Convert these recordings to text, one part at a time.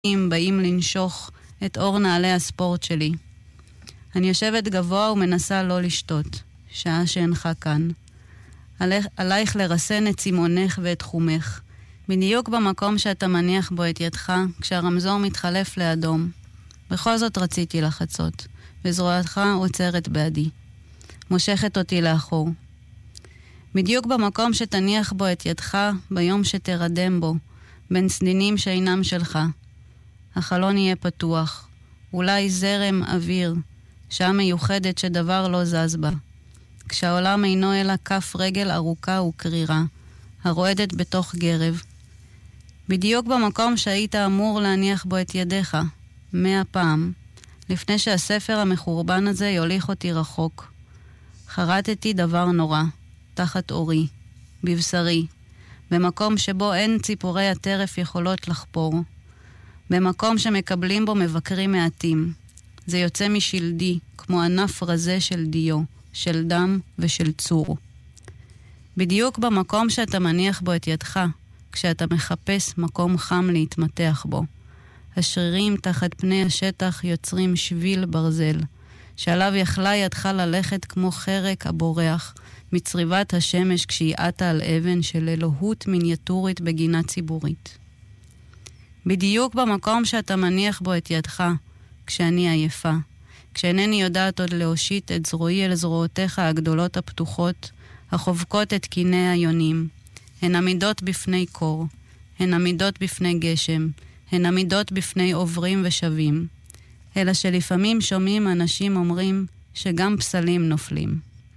באים לנשוך את אור נעלי הספורט שלי. אני יושבת גבוה ומנסה לא לשתות, שעה שאינך כאן. עלייך לרסן את צימונך ואת חומך, בדיוק במקום שאתה מניח בו את ידך, כשהרמזור מתחלף לאדום. בכל זאת רציתי לחצות, וזרועתך עוצרת בעדי. מושכת אותי לאחור. בדיוק במקום שתניח בו את ידך, ביום שתרדם בו, בין סדינים שאינם שלך. החלון יהיה פתוח, אולי זרם אוויר, שעה מיוחדת שדבר לא זז בה. כשהעולם אינו אלא כף רגל ארוכה וקרירה, הרועדת בתוך גרב. בדיוק במקום שהיית אמור להניח בו את ידיך, 100 פעם, לפני שהספר המחורבן הזה יוליך אותי רחוק. חרטתי דבר נורא, תחת אורי, בבשרי, במקום שבו אין ציפורי הטרף יכולות לחפור. במקום שמקבלים בו מבקרים מעטים. זה יוצא משלדי, כמו ענף רזה של דיו, של דם ושל צור. בדיוק במקום שאתה מניח בו את ידך, כשאתה מחפש מקום חם להתמתח בו. השרירים תחת פני השטח יוצרים שביל ברזל, שעליו יכלה ידך ללכת כמו חרק הבורח, מצריבת השמש כשהיא עטה על אבן של אלוהות מיניאטורית בגינה ציבורית. בדיוק במקום שאתה מניח בו את ידך, כשאני עייפה, כשאינני יודעת עוד להושיט את זרועי אל זרועותיך הגדולות הפתוחות, החובקות את קיני היונים. הן עמידות בפני קור, הן עמידות בפני גשם, הן עמידות בפני עוברים ושבים. אלא שלפעמים שומעים אנשים אומרים שגם פסלים נופלים.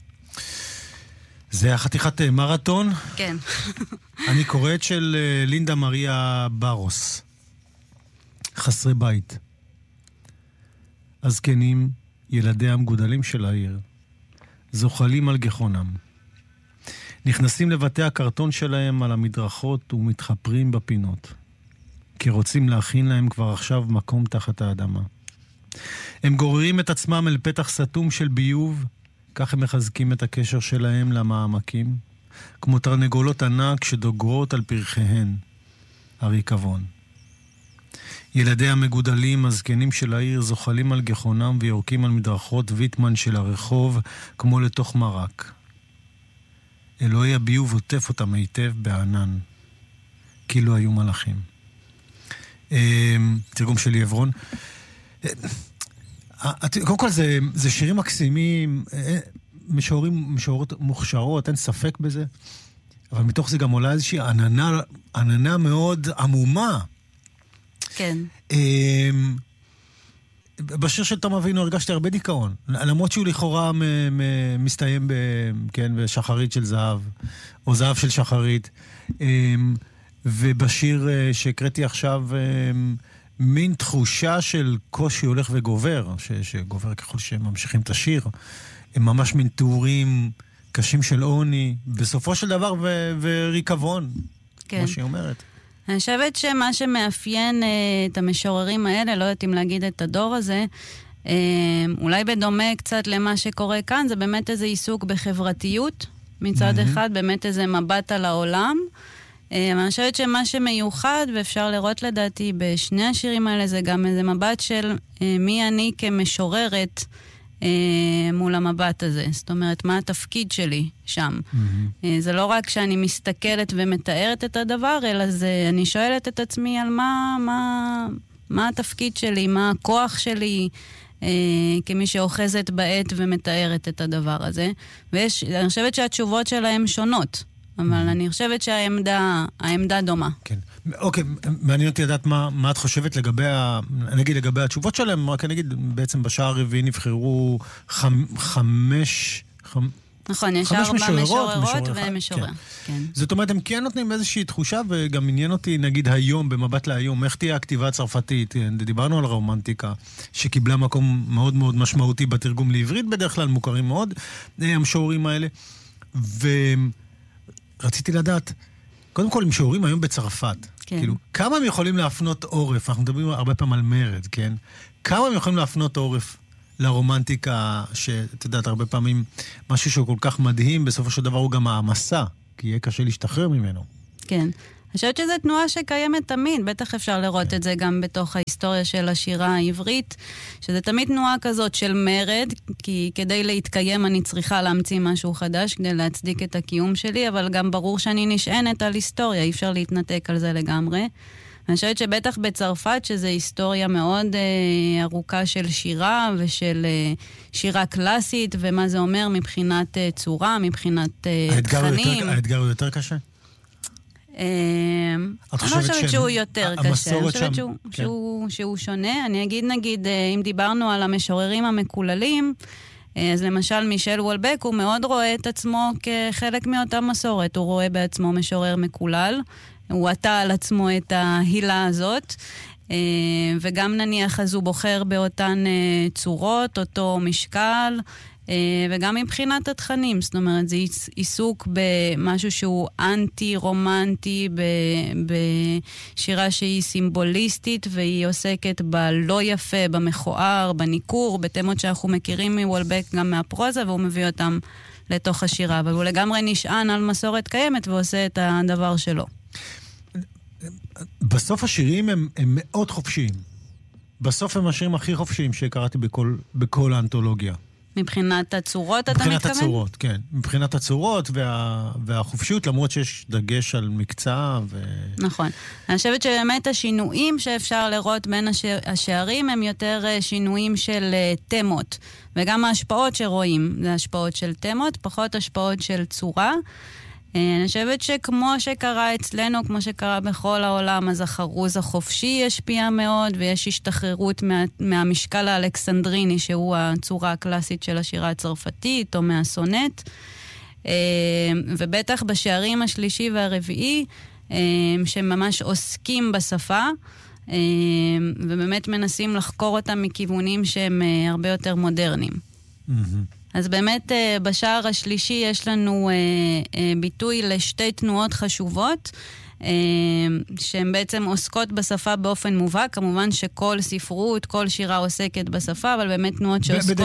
זה החתיכת מרתון? כן. אני קוראת של לינדה מריה ברוס. חסרי בית. הזקנים, ילדי המגודלים של העיר, זוחלים על גחונם. נכנסים לבתי הקרטון שלהם על המדרכות ומתחפרים בפינות. כי רוצים להכין להם כבר עכשיו מקום תחת האדמה. הם גוררים את עצמם אל פתח סתום של ביוב, כך הם מחזקים את הקשר שלהם למעמקים, כמו תרנגולות ענק שדוגרות על פרחיהן, הריקבון. ילדי המגודלים, הזקנים של העיר, זוחלים על גחונם ויורקים על מדרכות ויטמן של הרחוב, כמו לתוך מרק. אלוהי הביוב עוטף אותם היטב בענן, כאילו היו מלאכים. תרגום שלי עברון. קודם כל זה שירים מקסימים, משוררות מוכשרות, אין ספק בזה, אבל מתוך זה גם עולה איזושהי עננה מאוד עמומה. כן. בשיר של תום אבינו הרגשתי הרבה דיכאון, למרות שהוא לכאורה מסתיים בשחרית של זהב, או זהב של שחרית. ובשיר שהקראתי עכשיו, מין תחושה של קושי הולך וגובר, שגובר ככל שהם ממשיכים את השיר. הם ממש מין תיאורים קשים של עוני, בסופו של דבר וריקבון, כן. כמו שהיא אומרת. אני חושבת שמה שמאפיין את המשוררים האלה, לא יודעת אם להגיד את הדור הזה, אולי בדומה קצת למה שקורה כאן, זה באמת איזה עיסוק בחברתיות, מצד אחד, באמת איזה מבט על העולם, אני חושבת שמה שמיוחד, ואפשר לראות לדעתי בשני השירים האלה, זה גם איזה מבט של מי אני כמשוררת מול המבט הזה. זאת אומרת, מה התפקיד שלי שם. זה לא רק שאני מסתכלת ומתארת את הדבר, אלא אני שואלת את עצמי על מה התפקיד שלי, מה הכוח שלי, כמי שאוחזת בעת ומתארת את הדבר הזה. ואני חושבת שהתשובות שלהם שונות. אבל אני חושבת שהעמדה דומה. כן. אוקיי, מעניין אותי לדעת מה את חושבת לגבי התשובות שלהם, רק אני אגיד, בעצם בשעה הרביעי נבחרו 5... נכון, יש 4 משוררות ומשורר. זאת אומרת, הם כן נותנים איזושהי תחושה, וגם עניין אותי, נגיד היום, במבט להיום, איך תהיה הכתיבה הצרפתית? דיברנו על הרומנטיקה, שקיבלה מקום מאוד מאוד משמעותי בתרגום לעברית, בדרך כלל מוכרים מאוד, המשוררים האלה. רציתי לדעת, קודם כל, הם משוררים היום בצרפת. כן. כאילו, כמה הם יכולים להפנות עורף? אנחנו מדברים הרבה פעמים על מרד, כן? כמה הם יכולים להפנות עורף לרומנטיקה, שאת יודעת, הרבה פעמים משהו שהוא כל כך מדהים, בסופו של דבר הוא גם העמסה, כי יהיה קשה להשתחרר ממנו. כן. חושבת שזו תנועה שקיימת תמיד, בטח אפשר לראות את זה גם בתוך ההיסטוריה של השירה העברית, שזה תמיד תנועה כזאת של מרד, כי כדי להתקיים אני צריכה להמציא משהו חדש, כדי להצדיק את הקיום שלי, אבל גם ברור שאני נשענת על היסטוריה, אי אפשר להתנתק על זה לגמרי. אני חושבת שבטח בצרפת, שזו היסטוריה מאוד ארוכה של שירה ושל שירה קלאסית, ומה זה אומר מבחינת צורה, מבחינת תכנים. האתגר הוא יותר קשה? אני חושבת שהוא יותר קשה. אני חושבת שהוא שונה. אני אגיד, נגיד, אם דיברנו על המשוררים המקוללים, אז למשל מישל וולבק, הוא מאוד רואה את עצמו כחלק מאותה מסורת. הוא רואה בעצמו משורר מקולל. הוא עטה על עצמו את ההילה הזאת, וגם נניח אז הוא בוחר באותן צורות, אותו משקל, וגם מבחינת התכנים, זאת אומרת, זה עיסוק במשהו שהוא אנטי-רומנטי, בשירה שהיא סימבוליסטית, והיא עוסקת בלא יפה, במכוער, בניקור, בתמות שאנחנו מכירים מוולבק גם מהפרוזה, והוא מביא אותם לתוך השירה, אבל הוא לגמרי נשען על מסורת קיימת ועושה את הדבר שלו. בסוף השירים הם מאוד חופשיים. בסוף הם השירים הכי חופשיים שקראתי בכל האנתולוגיה. מבחינת הצורות, אתה מתכוון? מבחינת הצורות, כן. מבחינת הצורות והחופשיות, למרות שיש דגש על מקצוע נכון. אני חושבת שבאמת השינויים שאפשר לראות בין השערים הם יותר שינויים של תמות. וגם ההשפעות שרואים, זה השפעות של תמות, פחות השפעות של צורה. אני חושבת שכמו שקרה אצלנו, כמו שקרה בכל העולם, אז החרוז החופשי השפיע מאוד, ויש השתחררות מהמשקל האלכסנדריני, שהוא הצורה הקלאסית של השירה הצרפתית, או מהסונט. ובטח בשערים השלישי והרביעי, שממש עוסקים בשפה, ובאמת מנסים לחקור אותם מכיוונים שהם הרבה יותר מודרניים. אז באמת בשער השלישי יש לנו ביטוי לשתי תנועות חשובות, שהן בעצם עוסקות בשפה באופן מובהק. כמובן שכל ספרות, כל שירה עוסקת בשפה, אבל באמת תנועות שעוסקות...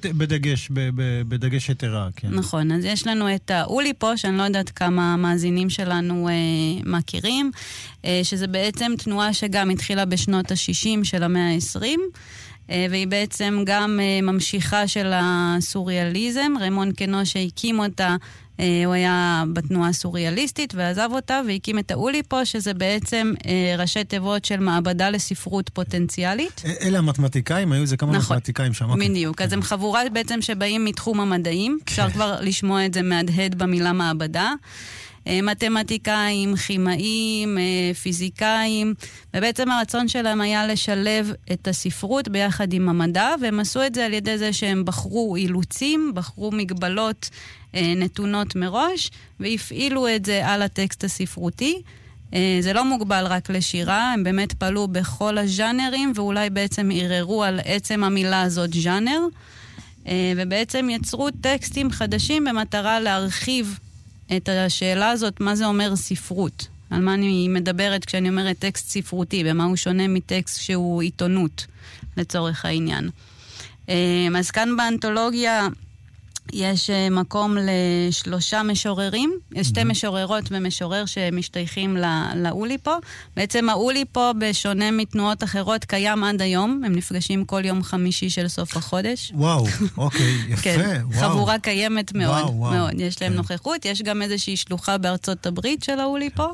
בדגש יתרה, כן. נכון, אז יש לנו את האוליפו, שאני לא יודעת כמה המאזינים שלנו מכירים, שזה בעצם תנועה שגם התחילה בשנות ה-60 של המאה ה-20, והיא בעצם גם ממשיכה של הסוריאליזם. רמון קנו שהקים אותה, הוא היה בתנועה הסוריאליסטית ועזב אותה והקים את האוליפו, שזה בעצם ראשי תיבות של מעבדה לספרות פוטנציאלית. אלה המתמטיקאים, היו זה כמה מתמטיקאים שם. בדיוק, אז הם חבורה בעצם שבאים מתחום המדעים, אפשר כבר לשמוע את זה מהדהד במילה מעבדה. מתמטיקאים, כימאים, פיזיקאים, ובעצם הרצון שלהם היה לשלב את הספרות ביחד עם המדע, והם עשו את זה על ידי זה שהם בחרו אילוצים, בחרו מגבלות נתונות מראש, והפעילו את זה על הטקסט הספרותי. זה לא מוגבל רק לשירה, הם באמת פעלו בכל הז'אנרים, ואולי בעצם ערערו על עצם המילה הזאת ז'אנר, ובעצם יצרו טקסטים חדשים במטרה להרחיב את השאלה הזאת, מה זה אומר ספרות? על מה אני מדברת כשאני אומרת טקסט ספרותי, במה הוא שונה מטקסט שהוא עיתונות, לצורך העניין. אז כאן באנתולוגיה יש מקום לשלושה משוררים, יש שתי משוררות ומשורר שמשתייכים לאוליפו. בעצם האוליפו, בשונה מתנועות אחרות, קיים עד היום, הם נפגשים כל יום חמישי של סוף החודש. וואו, אוקיי, יפה. כן, וואו. חבורה קיימת מאוד, וואו, וואו. מאוד. יש להם נוכחות, יש גם איזושהי שלוחה בארצות הברית של האוליפו.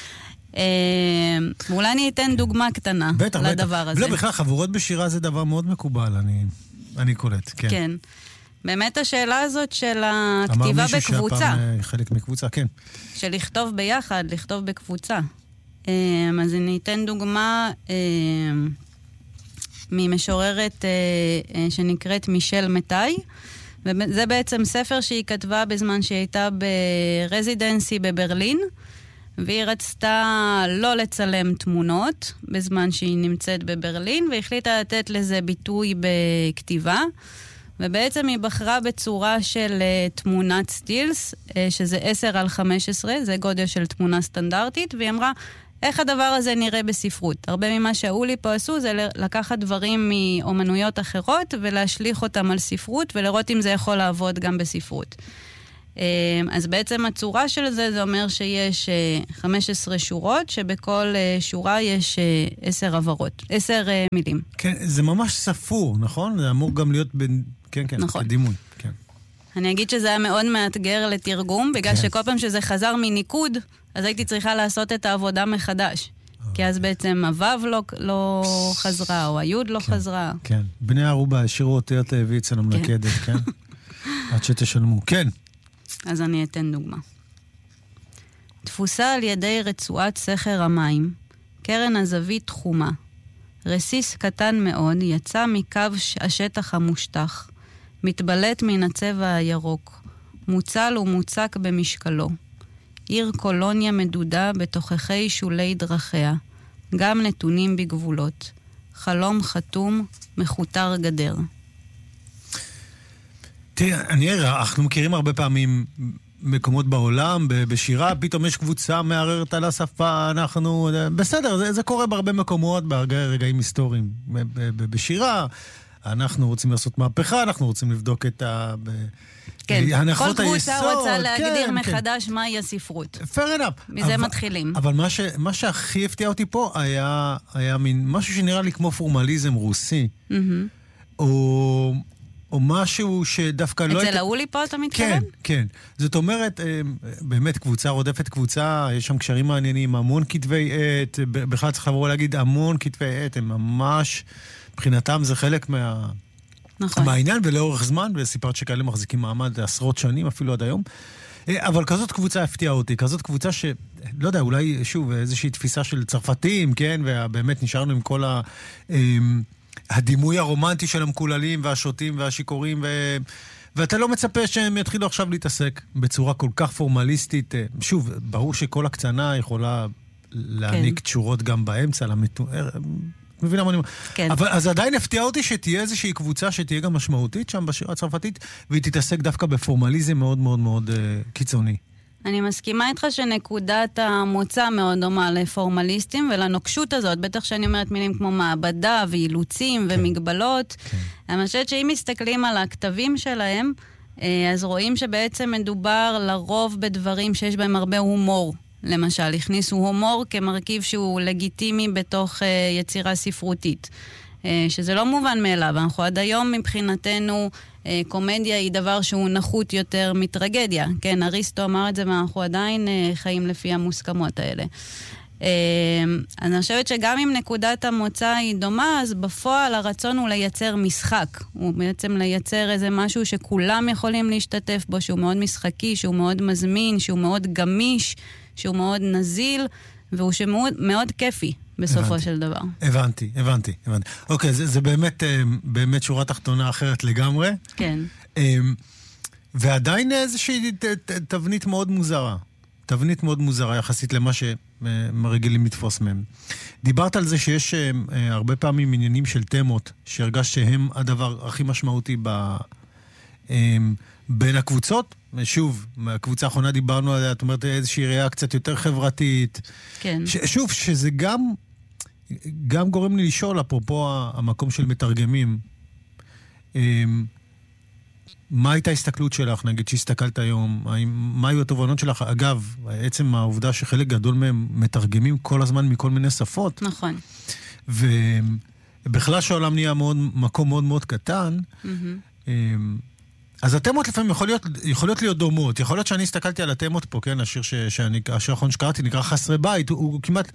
ואולי אני אתן דוגמה קטנה לדבר הזה. לא, בכלל, חבורות בשירה זה דבר מאוד מקובל, אני קולט, כן. כן. באמת השאלה הזאת של הכתיבה בקבוצה. אמר מישהו שהפעם חלק מקבוצה, כן. של לכתוב ביחד, לכתוב בקבוצה. אז אני אתן דוגמה ממשוררת שנקראת מישל מטאי, וזה בעצם ספר שהיא כתבה בזמן שהיא הייתה ברזידנסי בברלין, והיא רצתה לא לצלם תמונות בזמן שהיא נמצאת בברלין, והחליטה לתת לזה ביטוי בכתיבה, ובעצם היא בחרה בצורה של תמונת סטילס, שזה 10x15, זה גודל של תמונה סטנדרטית, והיא אמרה, איך הדבר הזה נראה בספרות? הרבה ממה שהאוליפו עשו זה לקחת דברים מאומנויות אחרות, ולהשליך אותם על ספרות, ולראות אם זה יכול לעבוד גם בספרות. אז בעצם הצורה של זה אומר שיש 15 שורות, שבכל שורה יש 10 עברות, 10 מילים. כן, זה ממש ספור, נכון? זה אמור גם להיות כן, נכון. דימוי. כן. אני אגיד שזה היה מאוד מאתגר לתרגום, בגלל שכל פעם שזה חזר מניקוד, אז הייתי צריכה לעשות את העבודה מחדש. כי אז בעצם הוו לא חזרה, או היוד לא חזרה. כן, בני ערובה, השאירו אותי את הביא אצל המלכדת, כן? עד שתשלמו. כן. אז אני אתן דוגמה. תפוסה על ידי רצועת סכר המים, קרן הזווית תחומה. רסיס קטן מאוד יצא מקו השטח המושטח, מתבלט מן הצבע הירוק, מוצל ומוצק במשקלו. עיר קולוניה מדודה בתוככי שולי דרכיה, גם נתונים בגבולות. חלום חתום, מחותר גדר. תראה, אנחנו מכירים הרבה פעמים מקומות בעולם, בשירה, פתאום יש קבוצה מערערת על השפה, אנחנו... בסדר, זה קורה בהרבה מקומות, ברגעים היסטוריים. בשירה, אנחנו רוצים לעשות מהפכה, אנחנו רוצים לבדוק את הנחות היסוד. כל קבוצה רוצה להגדיר מחדש מהי הספרות. Fair enough. מזה מתחילים. אבל מה שהכי הפתיע אותי פה היה מין משהו שנראה לי כמו פורמליזם רוסי. או משהו שדווקא לא... אצל האולי פה אתה מתכוון? כן. זאת אומרת, באמת קבוצה רודפת קבוצה, יש שם קשרים מעניינים, המון כתבי עת, בכלל צריך לבוא להגיד המון כתבי עת, הם ממש, מבחינתם זה חלק מהעניין ולאורך זמן, וסיפרת שכאלה מחזיקים מעמד עשרות שנים, אפילו עד היום. אבל כזאת קבוצה הפתיעה אותי, כזאת קבוצה לא יודע, אולי שוב איזושהי תפיסה של צרפתים, כן, ובאמת נשארנו עם כל הדימוי הרומנטי של המקוללים והשוטים והשיקורים, ואתה לא מצפה שהם יתחילו עכשיו להתעסק בצורה כל כך פורמליסטית. שוב, ברור שכל הקצנה יכולה להעניק תשורות גם באמצע, מבינה מה אני אומר? כן. אבל אז עדיין הפתיע אותי שתהיה איזושהי קבוצה שתהיה גם משמעותית שם בשירה הצרפתית, והיא תתעסק דווקא בפורמליזם מאוד מאוד מאוד קיצוני. אני מסכימה איתך שנקודת המוצא מאוד דומה לפורמליסטים ולנוקשות הזאת, בטח שאני אומרת מילים כמו מעבדה ואילוצים ומגבלות. אני חושבת שאם מסתכלים על הכתבים שלהם, אז רואים שבעצם מדובר לרוב בדברים שיש בהם הרבה הומור. למשל, הכניסו הומור כמרכיב שהוא לגיטימי בתוך יצירה ספרותית. שזה לא מובן מאליו. אנחנו עד היום מבחינתנו קומדיה היא דבר שהוא נחות יותר מטרגדיה. כן, אריסטו אמר את זה ואנחנו עדיין חיים לפי המוסכמות האלה. אני חושבת שגם אם נקודת המוצא היא דומה, אז בפועל הרצון הוא לייצר משחק. הוא בעצם לייצר איזה משהו שכולם יכולים להשתתף בו, שהוא מאוד משחקי, שהוא מאוד מזמין, שהוא מאוד גמיש, שהוא מאוד נזיל, והוא מאוד כיפי בסופו של דבר. הבנתי. אוקיי, זה באמת שורה תחתונה אחרת לגמרי. כן. ועדיין איזושהי תבנית מאוד מוזרה. תבנית מאוד מוזרה יחסית למה שמרגילים לתפוס מהם. דיברת על זה שיש הרבה פעמים עניינים של תמות, שהרגש שהם הדבר הכי משמעותי בין הקבוצות. שוב, מהקבוצה האחרונה דיברנו עליה, את אומרת איזושהי ראייה קצת יותר חברתית. כן. שוב, שזה גם גורם לי לשאול, אפרופו המקום של מתרגמים, מה הייתה ההסתכלות שלך, נגיד שהסתכלת היום, מה היו התובנות שלך? אגב, עצם העובדה שחלק גדול מהם מתרגמים כל הזמן מכל מיני שפות. נכון. ובכלל שהעולם נהיה מקום מאוד מאוד קטן, אז התמות לפעמים יכולות להיות דומות. יכול להיות שאני הסתכלתי על התמות פה, כן? השיר האחרון שקראתי נקרא חסרי בית. הוא כמעט,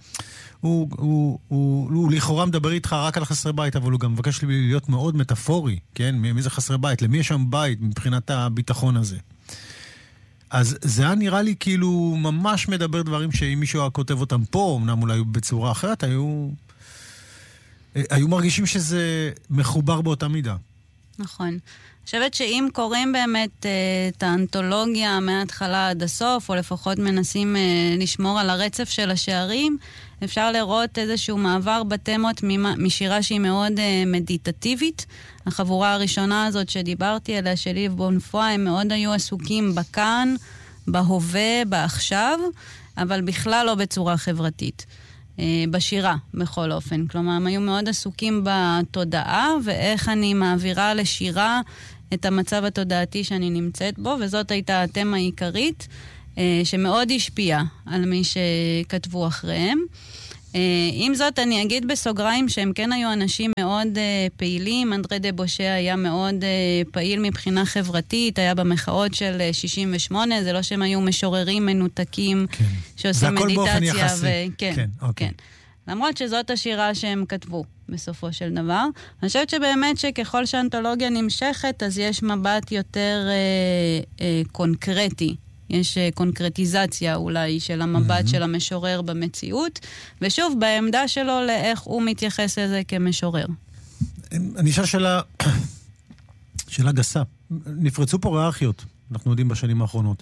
הוא לכאורה מדבר איתך רק על חסרי בית, אבל הוא גם מבקש להיות מאוד מטאפורי, כן? מי זה חסרי בית? למי יש שם בית מבחינת הביטחון הזה? אז זה היה נראה לי כאילו ממש מדבר דברים שאם מישהו היה כותב אותם פה, אמנם אולי בצורה אחרת, היו מרגישים שזה מחובר באותה מידה. נכון. אני חושבת שאם קוראים באמת את האנתולוגיה מההתחלה עד הסוף, או לפחות מנסים לשמור על הרצף של השערים, אפשר לראות איזשהו מעבר בתמות משירה שהיא מאוד מדיטטיבית. החבורה הראשונה הזאת שדיברתי עליה, של ליב בונפואה, הם מאוד היו עסוקים בכאן, בהווה, בעכשיו, אבל בכלל לא בצורה חברתית. בשירה, בכל אופן. כלומר, הם היו מאוד עסוקים בתודעה, ואיך אני מעבירה לשירה את המצב התודעתי שאני נמצאת בו, וזאת הייתה התמה העיקרית, שמאוד השפיעה על מי שכתבו אחריהם. עם זאת, אני אגיד בסוגריים שהם כן היו אנשים מאוד פעילים. אנדרי דה בושה היה מאוד פעיל מבחינה חברתית, היה במחאות של 68, זה לא שהם היו משוררים מנותקים, כן. שעושים מדיטציה. זה הכל באופן יחסי. כן, אוקיי. כן. למרות שזאת השירה שהם כתבו בסופו של דבר. אני חושבת שבאמת שככל שהאנתולוגיה נמשכת, אז יש מבט יותר קונקרטי. יש קונקרטיזציה אולי של המבט של המשורר במציאות, ושוב, בעמדה שלו לאיך הוא מתייחס לזה כמשורר. אני אשאל שאלה גסה. נפרצו פה ריארכיות, אנחנו יודעים בשנים האחרונות.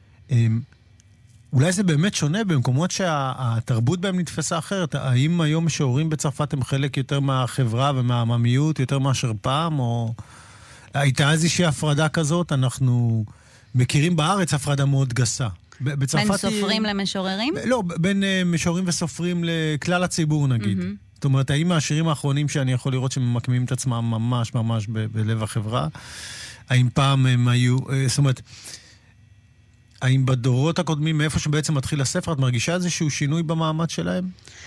אולי זה באמת שונה במקומות שהתרבות בהם נתפסה אחרת. האם היום משוררים בצרפת הם חלק יותר מהחברה ומהעממיות, יותר מאשר פעם, או הייתה איזושהי הפרדה כזאת? אנחנו מכירים בארץ הפרדה מאוד גסה. בין סופרים למשוררים? לא, בין משוררים וסופרים לכלל הציבור נגיד. זאת אומרת, האם מהשירים האחרונים שאני יכול לראות שממקמים את עצמם ממש ממש בלב החברה, האם פעם הם היו, זאת אומרת, האם בדורות הקודמים, מאיפה שבעצם מתחיל הספר, את מרגישה איזשהו שינוי במעמד שלהם?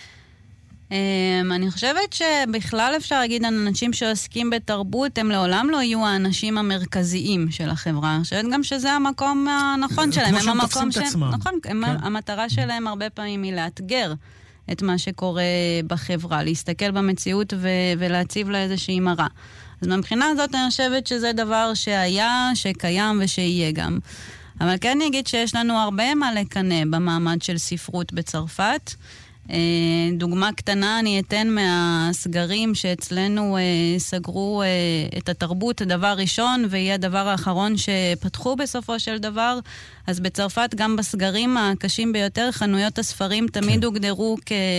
אני חושבת שבכלל אפשר להגיד, אנשים שעוסקים בתרבות, הם לעולם לא יהיו האנשים המרכזיים של החברה. אני חושבת גם שזה המקום הנכון שלהם. כמו שהם תופסים את עצמם. נכון, המטרה שלהם הרבה פעמים היא לאתגר את מה שקורה בחברה, להסתכל במציאות ולהציב לה איזושהי מראה. אז מבחינה הזאת אני חושבת שזה דבר שהיה, שקיים ושיהיה גם. אבל כן אני אגיד שיש לנו הרבה מה לקנא במעמד של ספרות בצרפת. דוגמה קטנה אני אתן מהסגרים שאצלנו סגרו את התרבות הדבר ראשון, ויהיה הדבר האחרון שפתחו בסופו של דבר. אז בצרפת גם בסגרים הקשים ביותר, חנויות הספרים תמיד הוגדרו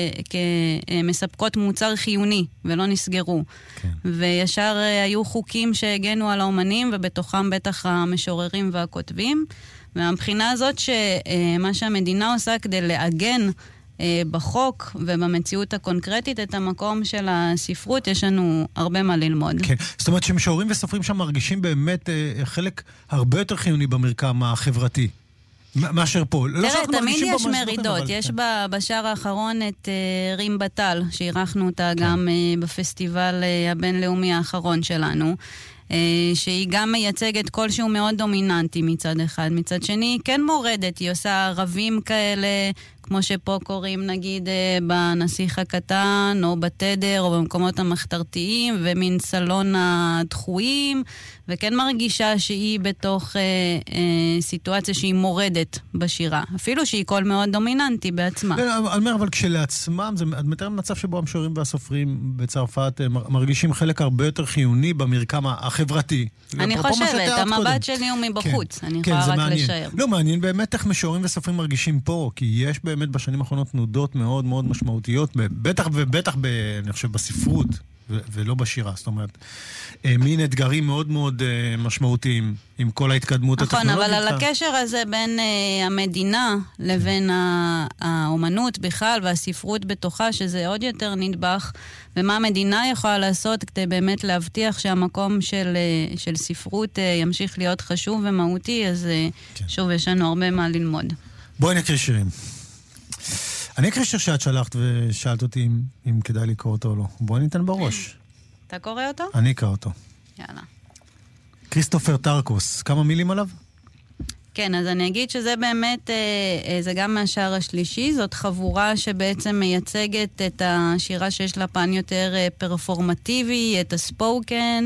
כמספקות מוצר חיוני ולא נסגרו. וישר היו חוקים שהגנו על האומנים, ובתוכם בטח המשוררים והכותבים. והמבחינה הזאת שמה שהמדינה עושה כדי לעגן בחוק ובמציאות הקונקרטית את המקום של הספרות, יש לנו הרבה מה ללמוד. כן, זאת אומרת שמשוררים וסופרים שם מרגישים באמת חלק הרבה יותר חיוני במרקם החברתי, מאשר פה. תראה, תמיד יש מרידות. יש בשער האחרון את רים בטל, שעירכנו אותה גם בפסטיבל הבינלאומי האחרון שלנו, שהיא גם מייצגת קול שהוא מאוד דומיננטי מצד אחד. מצד שני, כן מורדת, היא עושה ערבים כאלה, כמו שפה קוראים נגיד בנסיך הקטן, או בתדר, או במקומות המחתרתיים, ומין סלון הדחויים, וכן מרגישה שהיא בתוך סיטואציה שהיא מורדת בשירה. אפילו שהיא קול מאוד דומיננטי בעצמה. אבל כשלעצמם, את מתארת מצב שבו המשוררים והסופרים בצרפת מרגישים חלק הרבה יותר חיוני במרקם החברתי. אני חושבת, המבט שלי הוא מבחוץ. אני יכולה רק לשער. לא, מעניין באמת איך משוררים וסופרים מרגישים פה, כי יש באמת בשנים האחרונות תנודות מאוד מאוד משמעותיות, בטח ובטח אני חושב בספרות, ולא בשירה. זאת אומרת, מין אתגרים מאוד מאוד משמעותיים עם כל ההתקדמות הטכנולוגית. נכון, אבל על הקשר הזה בין המדינה לבין האומנות בכלל והספרות בתוכה, שזה עוד יותר נדבך, ומה המדינה יכולה לעשות כדי באמת להבטיח שהמקום של ספרות ימשיך להיות חשוב ומהותי, אז שוב, יש לנו הרבה מה ללמוד. בואי נקריא שירים. אני אקריא שיר שאת שלחת ושאלת אותי אם כדאי לקרוא אותו או לא. בואי ניתן בראש. אתה קורא אותו? אני אקרא אותו. יאללה. כריסטופר טרקוס, כמה מילים עליו? כן, אז אני אגיד שזה באמת, זה גם מהשער השלישי, זאת חבורה שבעצם מייצגת את השירה שיש לה פן יותר פרפורמטיבי, את הספוקן,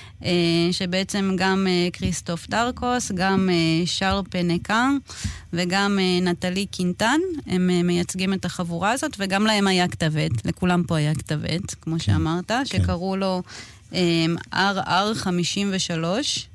שבעצם גם כריסטוף טרקוס, גם שר פנקה וגם נטלי קינטן, הם מייצגים את החבורה הזאת, וגם להם היה כתבת, לכולם פה היה כתבת, כמו שאמרת, שקראו לו RR53,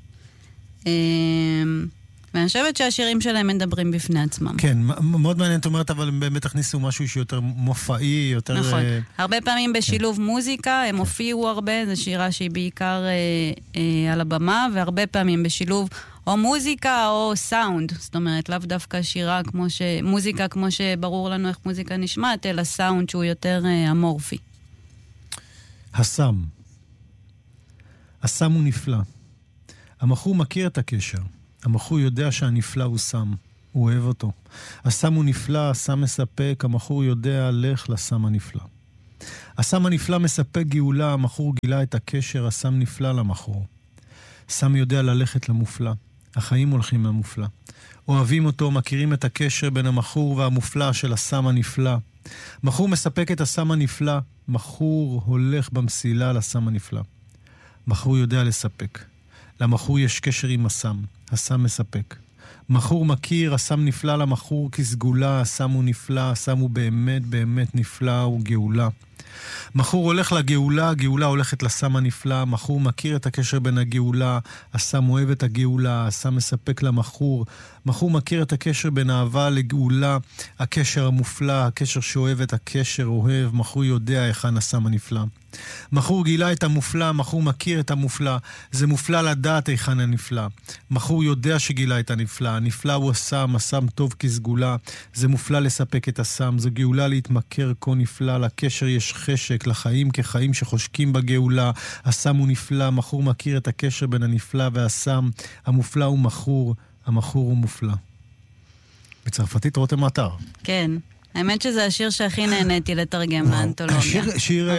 ואני חושבת שהשירים שלהם מדברים בפני עצמם. כן, מאוד מעניין, את אומרת, אבל הם באמת הכניסו משהו שיותר מופעי, יותר... נכון. הרבה פעמים בשילוב מוזיקה, הם הופיעו הרבה, זו שירה שהיא בעיקר על הבמה, והרבה פעמים בשילוב או מוזיקה או סאונד. זאת אומרת, לאו דווקא שירה מוזיקה כמו שברור לנו איך מוזיקה נשמעת, אלא סאונד שהוא יותר אמורפי. הסם הוא נפלא. המכור מכיר את הקשר. המכור יודע שהנפלא הוא סם. הוא אוהב אותו. הסם הוא נפלא, הסם מספק, המכור יודע, לך לסם הנפלא. הסם הנפלא מספק גאולה, המכור גילה את הקשר, הסם נפלא למכור. סם יודע ללכת למופלא. החיים הולכים למופלא. אוהבים אותו, מכירים את הקשר בין המכור והמופלא של הסם הנפלא. מכור מספק את הסם הנפלא, מכור הולך במסילה לסם הנפלא. מכור יודע לספק. למכור יש קשר עם הסם, הסם מספק. מכור מכיר, הסם נפלא למכור כסגולה, הסם הוא נפלא, הסם הוא באמת באמת נפלא, הוא גאולה. מכור הולך לגאולה, הגאולה הולכת לסם הנפלא, מכור מכיר את הקשר בין הגאולה, הסם אוהב את הגאולה, הסם מספק למכור, מכור מכיר את הקשר בין אהבה לגאולה, הקשר המופלא, הקשר שאוהב את הקשר אוהב, מכור יודע היכן הסם הנפלא. מכור גילה את המופלא, מכור מכיר את המופלא, זה מופלא לדעת היכן הנפלא. מכור יודע שגילה את הנפלא, הנפלא הוא הסם, הסם טוב כסגולה, זה מופלא לספק את הסם, זו גאולה להתמכר כה נפלא, לקשר יש חשק, לחיים כחיים שחושקים בגאולה, הסם הוא נפלא, מכור מכיר את הקשר בין הנפלא והסם, המופלא הוא מכור, המכור הוא מופלא. בצרפתית רותם אתר. כן. האמת שזה השיר שהכי נהניתי לתרגם לאנתולוגיה. שיר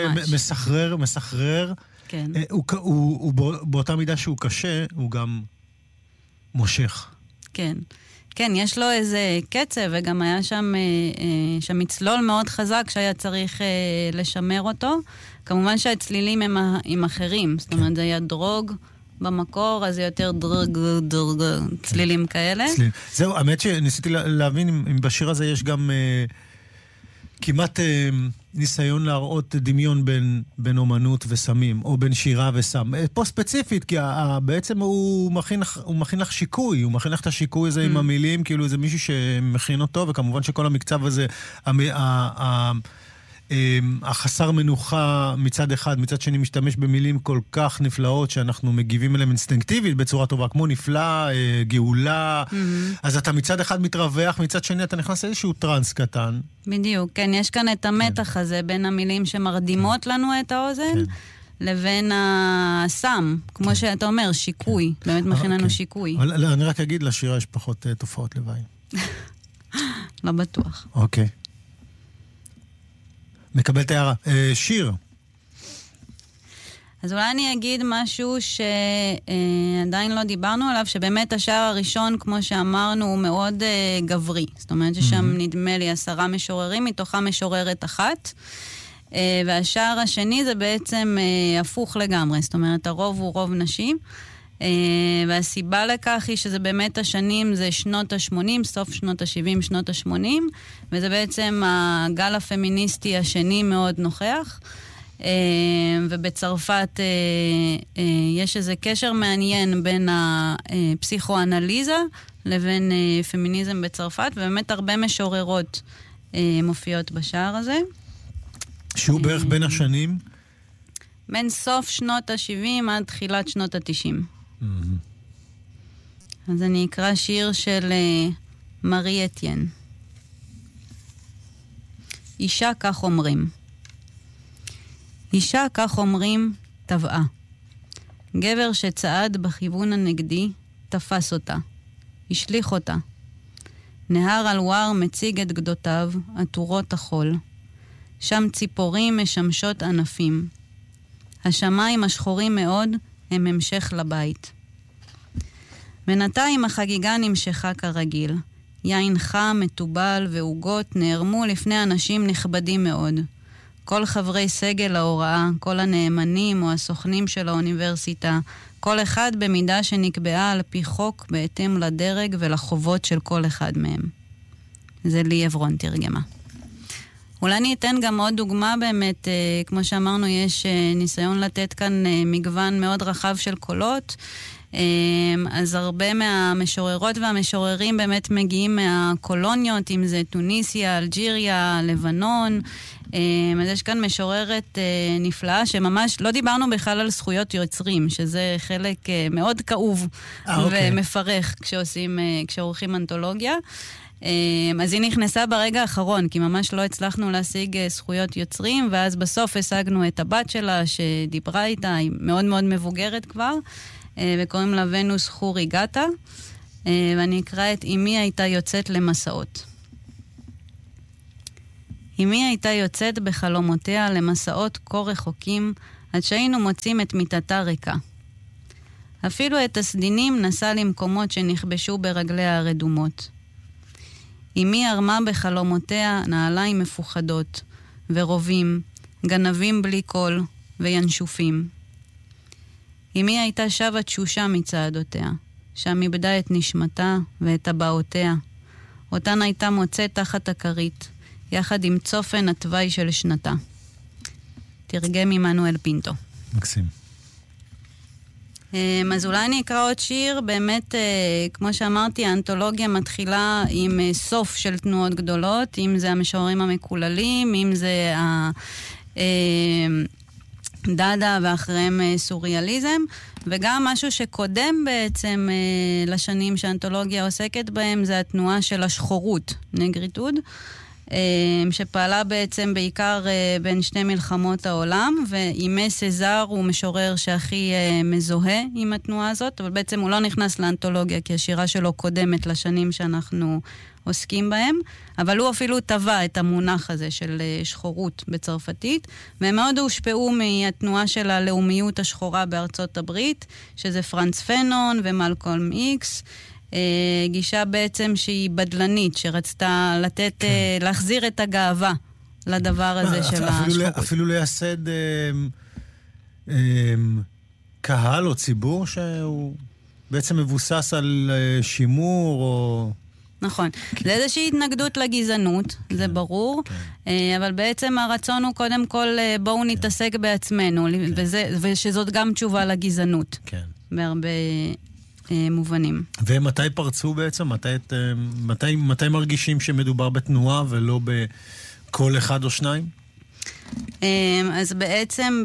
מסחרר. כן. הוא באותה מידה שהוא קשה, הוא גם מושך. כן. כן, יש לו איזה קצב, וגם היה שם מצלול מאוד חזק שהיה צריך לשמר אותו. כמובן שהצלילים הם אחרים. זאת אומרת, זה היה דרוג במקור, אז זה יותר דרוג, צלילים כאלה. זהו, האמת שניסיתי להבין אם בשיר הזה יש גם כמעט ניסיון להראות דמיון בין אומנות וסמים, או בין שירה וסם. פה ספציפית, כי בעצם הוא מכין לך שיקוי, הוא מכין לך את השיקוי הזה עם המילים, כאילו זה מישהו שמכין אותו, וכמובן שכל המקצב הזה, החסר מנוחה מצד אחד, מצד שני משתמש במילים כל כך נפלאות שאנחנו מגיבים אליהם אינסטינקטיבית בצורה טובה, כמו נפלא, גאולה, אז אתה מצד אחד מתרווח, מצד שני אתה נכנס לאיזשהו טרנס קטן. בדיוק, כן, יש כאן את המתח הזה בין המילים שמרדימות לנו את האוזן, לבין הסם, כמו שאתה אומר, שיקוי, באמת מכין לנו שיקוי. אני רק אגיד, לשירה יש פחות תופעות לוואי. לא בטוח. אוקיי. מקבל את הערה. שיר. אז אולי אני אגיד משהו שעדיין לא דיברנו עליו, שבאמת השער הראשון, כמו שאמרנו, הוא מאוד גברי. זאת אומרת ששם נדמה לי 10 משוררים, מתוכה משוררת אחת. והשער השני זה בעצם הפוך לגמרי. זאת אומרת, הרוב הוא רוב נשים. והסיבה לכך היא שזה באמת השנים, זה שנות ה-80, סוף שנות ה-70, שנות ה-80, וזה בעצם הגל הפמיניסטי השני מאוד נוכח. ובצרפת יש איזה קשר מעניין בין הפסיכואנליזה לבין פמיניזם בצרפת, ובאמת הרבה משוררות מופיעות בשער הזה. שהוא בערך בין השנים? בין סוף שנות ה-70 עד תחילת שנות ה-90. אז אני אקרא שיר של מארי אתיין. אישה כך אומרים. אישה כך אומרים טבעה. גבר שצעד בכיוון הנגדי תפס אותה. השליך אותה. נהר אלואר מציג את גדותיו, עטורות החול. שם ציפורים משמשות ענפים. השמיים השחורים מאוד הם המשך לבית. בינתיים החגיגה נמשכה כרגיל. יין חם, מטובל ועוגות נערמו לפני אנשים נכבדים מאוד. כל חברי סגל ההוראה, כל הנאמנים או הסוכנים של האוניברסיטה, כל אחד במידה שנקבעה על פי חוק בהתאם לדרג ולחובות של כל אחד מהם. זה לי עברון תרגמה. אולי אני אתן גם עוד דוגמה באמת, כמו שאמרנו, יש ניסיון לתת כאן מגוון מאוד רחב של קולות, אז הרבה מהמשוררות והמשוררים באמת מגיעים מהקולוניות, אם זה טוניסיה, אלג'יריה, לבנון, אז יש כאן משוררת נפלאה, שממש לא דיברנו בכלל על זכויות יוצרים, שזה חלק מאוד כאוב ומפרך כשעורכים אנתולוגיה. אז היא נכנסה ברגע האחרון, כי ממש לא הצלחנו להשיג זכויות יוצרים, ואז בסוף השגנו את הבת שלה שדיברה איתה, היא מאוד מאוד מבוגרת כבר, וקוראים לה ונוס חורי גטה, ואני אקרא את אמי הייתה יוצאת למסעות. אמי הייתה יוצאת בחלומותיה למסעות כה רחוקים, עד שהיינו מוצאים את מיטתה ריקה. אפילו את הסדינים נסע למקומות שנכבשו ברגליה הרדומות. אמי הרמה בחלומותיה נעליים מפוחדות, ורובים, גנבים בלי קול, וינשופים. אמי הייתה שבה תשושה מצעדותיה, שם איבדה את נשמתה ואת הבעותיה. אותן הייתה מוצאת תחת הכרית, יחד עם צופן התוואי של שנתה. תרגם עמנואל פינטו. מקסים. אז אולי אני אקרא עוד שיר, באמת, כמו שאמרתי, האנתולוגיה מתחילה עם סוף של תנועות גדולות, אם זה המשוררים המקוללים, אם זה דאדה ואחריהם סוריאליזם, וגם משהו שקודם בעצם לשנים שהאנתולוגיה עוסקת בהם, זה התנועה של השחורות, נגריטוד, שפעלה בעצם בעיקר בין שתי מלחמות העולם, ואימי סזר הוא משורר שהכי מזוהה עם התנועה הזאת, אבל בעצם הוא לא נכנס לאנתולוגיה, כי השירה שלו קודמת לשנים שאנחנו עוסקים בהם, אבל הוא אפילו טבע את המונח הזה של שחורות בצרפתית, והם מאוד הושפעו מהתנועה של הלאומיות השחורה בארצות הברית, שזה פרנץ פנון ומלקולם איקס, גישה בעצם שהיא בדלנית, שרצתה לתת, להחזיר את הגאווה לדבר הזה של השחורות. אפילו לייסד קהל או ציבור שהוא בעצם מבוסס על שימור או... נכון. זה איזושהי התנגדות לגזענות, זה ברור, אבל בעצם הרצון הוא קודם כל בואו נתעסק בעצמנו, ושזאת גם תשובה לגזענות. כן. בהרבה... מובנים. ומתי פרצו בעצם? מתי מרגישים שמדובר בתנועה ולא בכל אחד או שניים? אז בעצם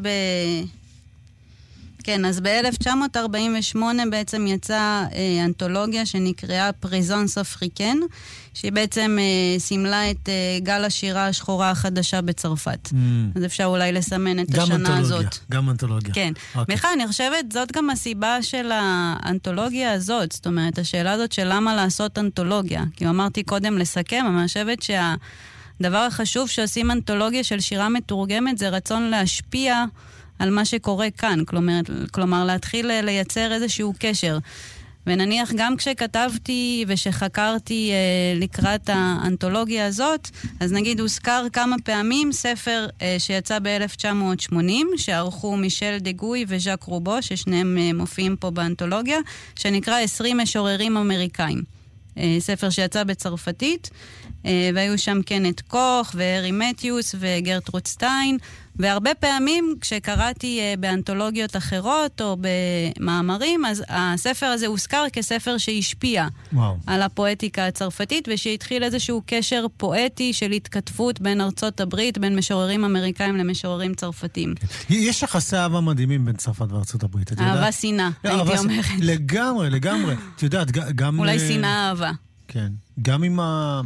אז ב-1948 בעצם יצאה אנתולוגיה שנקראה פריזנס אפריקן, שהיא בעצם סימלה את גל השירה השחורה החדשה בצרפת. אז אפשר אולי לסמן את השנה הזאת. גם אנתולוגיה. כן. בכלל, אני חושבת, זאת גם הסיבה של האנתולוגיה הזאת. זאת אומרת, השאלה הזאת של למה לעשות אנתולוגיה. כי אמרתי קודם לסכם, אני חושבת שהדבר החשוב שעושים אנתולוגיה של שירה מתורגמת זה רצון להשפיע על מה שקורה כאן, כלומר להתחיל לייצר איזשהו קשר. ונניח גם כשכתבתי ושחקרתי לקראת האנתולוגיה הזאת, אז נגיד הוזכר כמה פעמים ספר שיצא ב-1980, שערכו מישל דגוי וז'ק רובו, ששניהם מופיעים פה באנתולוגיה, שנקרא 20 משוררים אמריקאים. ספר שיצא בצרפתית, והיו שם קנט קוך והרי מתיוס וגרטרוד סטיין, והרבה פעמים כשקראתי באנתולוגיות אחרות או במאמרים, אז הספר הזה הוזכר כספר שהשפיע על הפואטיקה הצרפתית, ושהתחיל איזשהו קשר פואטי של התכתבות בין ארצות הברית, בין משוררים אמריקאים למשוררים צרפתים. יש יחסי אהבה מדהימים בין צרפת וארצות הברית, את יודעת? אהבה שנאה, הייתי אומרת. לגמרי. את יודעת, גם... אולי שנאה אהבה. כן. גם עם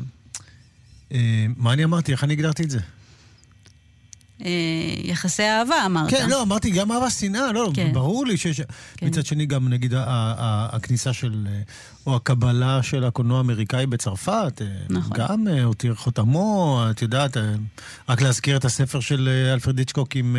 מה אני אמרתי? איך אני הגדרתי את זה? יחסי אהבה, אמרת. כן, לא, אמרתי גם אהבה שנאה, לא, ברור לי שיש... מצד שני גם, נגיד, הכניסה של, או הקבלה של הקולנוע האמריקאי בצרפת, גם הותיר חותמו, את יודעת, רק להזכיר את הספר של אלפרד היצ'קוק עם...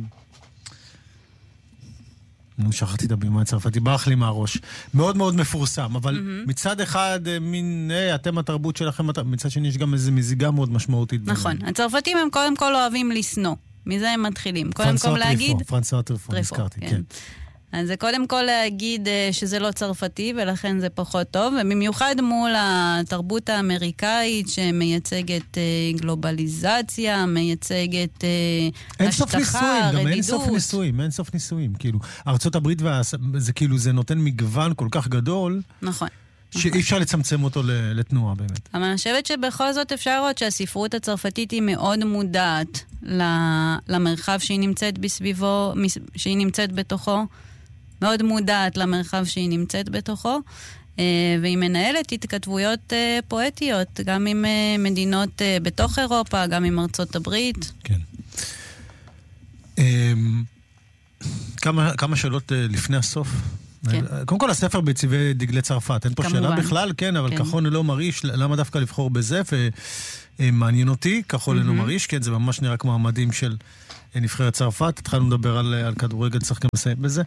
שכחתי את הבימה הצרפתי, ברח לי מהראש. מאוד מאוד מפורסם, אבל מצד אחד, אתם התרבות שלכם, מצד שני יש גם איזו מזיגה מאוד משמעותית. נכון. הצרפתים הם קודם כל אוהבים לשנוא. מזה הם מתחילים. קודם כל להגיד... פרנסואה טריפו, הזכרתי, כן. אז זה קודם כל להגיד שזה לא צרפתי, ולכן זה פחות טוב, ובמיוחד מול התרבות האמריקאית שמייצגת גלובליזציה, מייצגת השטחה, רדידות. אין סוף ניסויים. כאילו, ארצות הברית, זה כאילו, זה נותן מגוון כל כך גדול. נכון. שאי אפשר לצמצם אותו לתנועה באמת. אבל אני חושבת שבכל זאת אפשר לראות שהספרות הצרפתית היא מאוד מודעת למרחב שהיא נמצאת בסביבו, שהיא נמצאת בתוכו, מאוד מודעת למרחב שהיא נמצאת בתוכו, והיא מנהלת התכתבויות פואטיות, גם עם מדינות בתוך אירופה, גם עם ארצות הברית. כן. כמה שאלות לפני הסוף. כן. קודם כל, הספר בצבעי דגלי צרפת. אין פה כמובן. שאלה בכלל, כן, אבל כן. כחול ללא מרעיש, למה דווקא לבחור בזה? מעניין אותי, כחול ללא מרעיש, כן, זה ממש נראה כמו המדים של נבחרת צרפת. התחלנו לדבר על כדורגל, צריך גם לסיים בזה.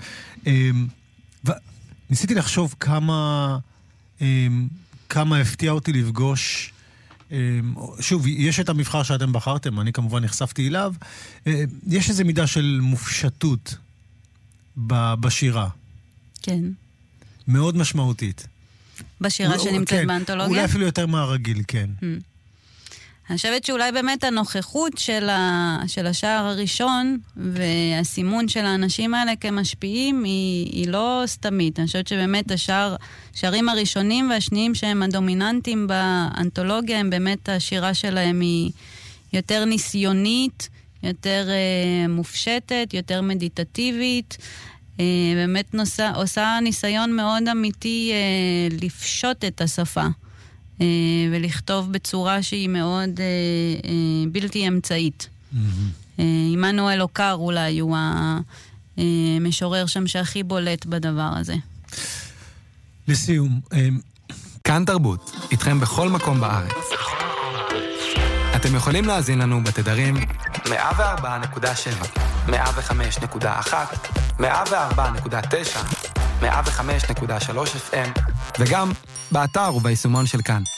ניסיתי לחשוב כמה הפתיע אותי לפגוש, שוב, יש את המבחר שאתם בחרתם, אני כמובן נחשפתי אליו, יש איזו מידה של מופשטות בשירה. כן. מאוד משמעותית. בשירה שנמצאת כן, באנתולוגיה? אולי אפילו יותר מהרגיל, כן. אני חושבת שאולי באמת הנוכחות של השער הראשון והסימון של האנשים האלה כמשפיעים היא לא סתמית. אני חושבת שבאמת השערים הראשונים והשניים שהם הדומיננטיים באנתולוגיה, הם באמת השירה שלהם היא יותר ניסיונית, יותר מופשטת, יותר מדיטטיבית. באמת עושה ניסיון מאוד אמיתי לפשוט את השפה. ולכתוב בצורה שהיא מאוד בלתי אמצעית. עמנואל אוקר אולי הוא המשורר שם שהכי בולט בדבר הזה. לסיום, כאן תרבות, איתכם בכל מקום בארץ. אתם יכולים להאזין לנו בתדרים 104.7, 105.1, 104.9, 105.3 FM, וגם באתר וביישומון של כאן.